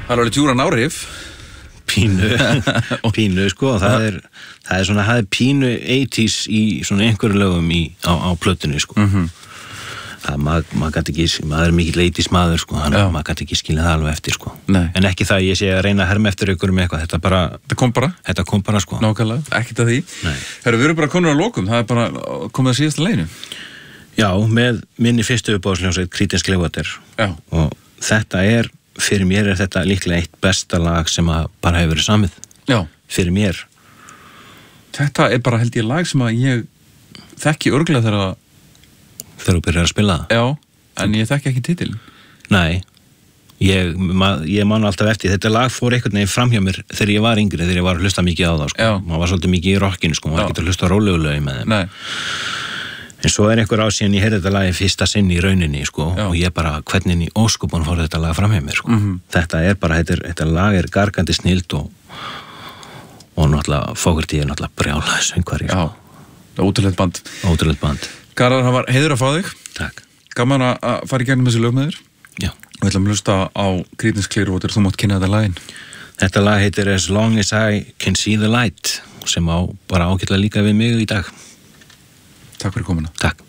Það alveg djúran áhrif. Pínu, sko, það er svona, það er pínu 80s í svona einhverju lögum á plötunni, sko. Maður gæti ekki, maður er mikill 80s maður, sko, maður gæti ekki skilja það alveg eftir, sko. Nei. En ekki það, ég sé að reyna að herma eftir ykkur með eitthvað, þetta kom bara, sko. Nákvæmlega, ekkert að því. Nei. Herru, við erum bara konur á lokum, það er bara komið að síðasta leginu. Já, með minni fyrstu uppáhaldsljómsveit Creedence Clearwater. Já. Og þetta fyrir mér er þetta líklega eitt besta lag sem að bara hefur verið samið. Já. Fyrir mér. Þetta er bara held ég lag sem að ég þekki örglega þegar þú byrjar að spila það. Já, en ég þekki ekki titilin. Nei. Ég man alltaf eftir, þetta lag fór einhvern veginn fram hjá mér þegar ég var yngri, þegar ég var að hlusta mikið á það, sko. Já. Maður var svolítið mikið í rockinu, sko, maður var ekki að hlusta á rólegu með þeim. Nei. En svo er einhver síðan ég heyrði þetta lagi fyrsta sinn í rauninni, sko, og ég bara, hvernig í óskupan fór þetta lag fram hjá mér, sko. Þetta er bara, þetta lag er gargandi snillt og náttúrulega Fogerty er náttúrulega brjálaður söngvari, sko. Já, ótrúlegt band. Ótrúlegt band. Garðar, það var heiður að fá þig. Takk. Gaman að fara í gegnum þessi lög með þér. Já. Við ætlum að hlusta á Creedence Clearwater, þú mátt kynna þetta lagin. Þetta lag heitir As Long As I Can See The Light, sem á bara ágætlega líka við mig í dag. Takk fyrir komuna. Takk.